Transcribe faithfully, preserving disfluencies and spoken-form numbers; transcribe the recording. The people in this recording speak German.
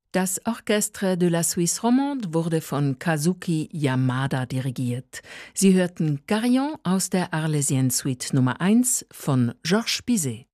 Das Orchestre de la Suisse Romande wurde von Kazuki Yamada dirigiert. Sie hörten Carillon aus der Arlésienne Suite Nummer eins von Georges Bizet.